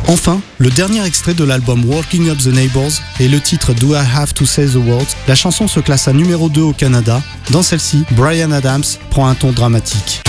Enfin, le dernier extrait de l'album Walking Up the Neighbors est le titre Do I Have to Say the Words. La chanson se classe à numéro 2 au Canada. Dans celle-ci, Bryan Adams prend un ton dramatique.